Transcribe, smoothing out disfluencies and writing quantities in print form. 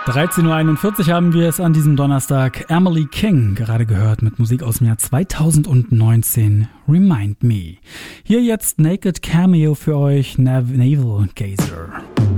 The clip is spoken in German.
13.41 Uhr haben wir es an diesem Donnerstag. Emily King, gerade gehört mit Musik aus dem Jahr 2019, Remind Me. Hier jetzt Naked Cameo für euch, Navel Gazer.